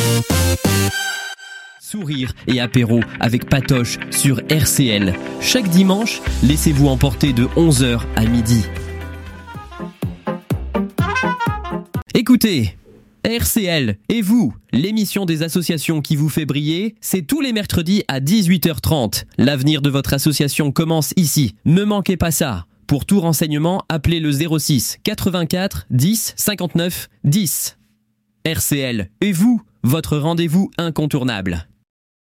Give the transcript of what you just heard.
Sourire et apéro avec Patoche sur RCL. Chaque dimanche, laissez-vous emporter de 11h à midi. Écoutez, RCL et vous, l'émission des associations qui vous fait briller, c'est tous les mercredis à 18h30. L'avenir de votre association commence ici. Ne manquez pas ça. Pour tout renseignement, appelez le 06 84 10 59 10. RCL et vous, votre rendez-vous incontournable.